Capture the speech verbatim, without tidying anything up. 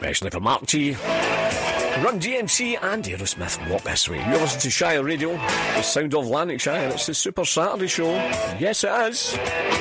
especially for Mark T, Run D M C and Aerosmith, Walk This Way. You listen to Shire Radio, the sound of Lanarkshire. It's the Super Saturday Show. Yes, it is.